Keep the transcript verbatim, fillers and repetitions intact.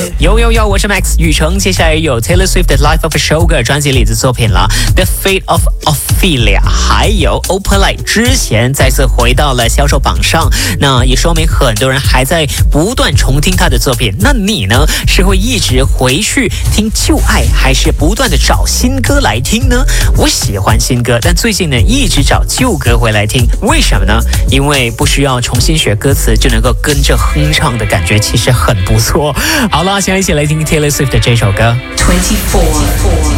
有有有，我是 Max 雨成。接下来有 Taylor Swift 的 Life of a Showgirl 专辑里的作品了 The Fate of Ophelia， 还有 Opalite 之前再次回到了销售榜上，那也说明很多人还在不断重听他的作品。那你呢，是会一直回去听旧爱，还是不断的找新歌来听呢？我喜欢新歌，但最近呢一直找旧歌回来听，为什么呢？因为不需要重新学歌词就能够跟着哼唱的感觉其实很不错。好了，现在一起来听 Taylor Swift 的这首歌。 twenty-four